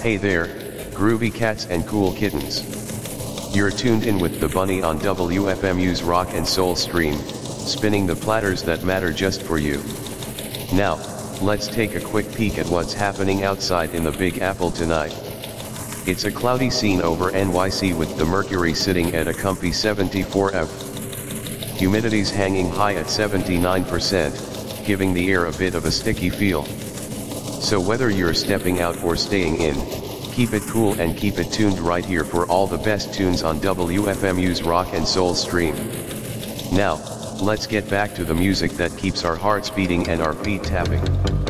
Hey there, groovy cats and cool kittens. You're tuned in with the Bunny on WFMU's Rock and Soul stream, spinning the platters that matter just for you. Now, let's take a quick peek at what's happening outside in the Big Apple tonight. It's a cloudy scene over NYC with the mercury sitting at a comfy 74 F. Humidity's hanging high at 79%, giving the air a bit of a sticky feel. So whether you're stepping out or staying in, keep it cool and keep it tuned right here for all the best tunes on WFMU's Rock and Soul stream. Now, let's get back to the music that keeps our hearts beating and our feet tapping.